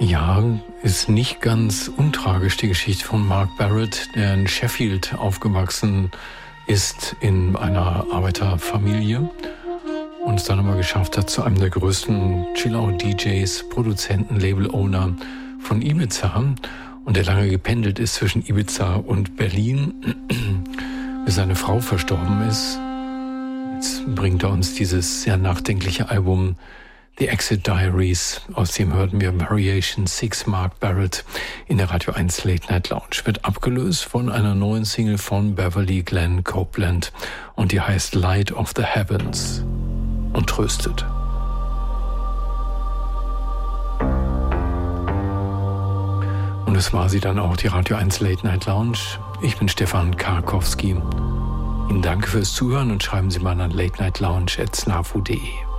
Ja, ist nicht ganz untragisch die Geschichte von Mark Barrett, der in Sheffield aufgewachsen ist in einer Arbeiterfamilie und es dann aber geschafft hat, zu einem der größten Chill-Out-DJs, Produzenten, Label-Owner von Ibiza, und der lange gependelt ist zwischen Ibiza und Berlin, bis seine Frau verstorben ist. Jetzt bringt er uns dieses sehr nachdenkliche Album The Exit Diaries, aus dem hörten wir Variation 6 Mark Barrett in der Radio 1 Late Night Lounge. Wird abgelöst von einer neuen Single von Beverly Glenn Copeland und die heißt Light of the Heavens und tröstet. Und es war sie dann auch, die Radio 1 Late Night Lounge. Ich bin Stefan Karkowski. Ihnen danke fürs Zuhören und schreiben Sie mal an latenightlounge@snafu.de.